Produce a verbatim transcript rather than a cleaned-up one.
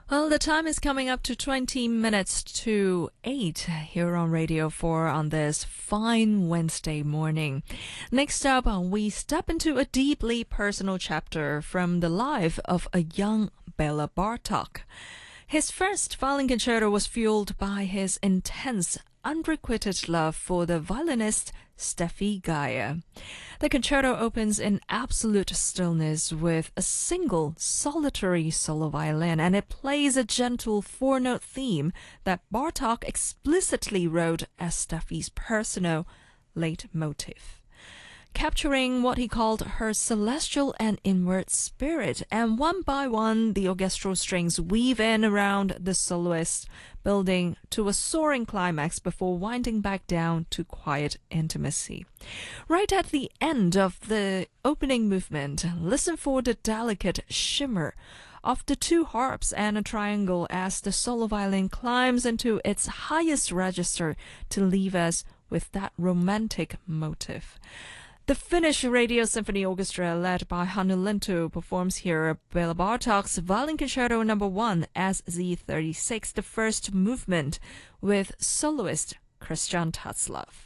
Well, the time is coming up to twenty minutes to eight here on Radio four on this fine Wednesday morning. Next up, we step into a deeply personal chapter from the life of a young Bela Bartok. His first violin concerto was fueled by his intense, unrequited love for the violinist Steffi Gaye. The concerto opens in absolute stillness with a single solitary solo violin, and it plays a gentle four-note theme that Bartok explicitly wrote as Steffi's personal leitmotif, capturing what he called her celestial and inward spirit. And one by one, the orchestral strings weave in around the soloist, building to a soaring climax before winding back down to quiet intimacy. Right at the end of the opening movement, listen for the delicate shimmer of the two harps and a triangle as the solo violin climbs into its highest register to leave us with that romantic motive. The Finnish Radio Symphony Orchestra, led by Hannu Lintu, performs here Bela Bartok's Violin Concerto Number One as Z thirty-six, the first movement, with soloist Christian Tatzlaff.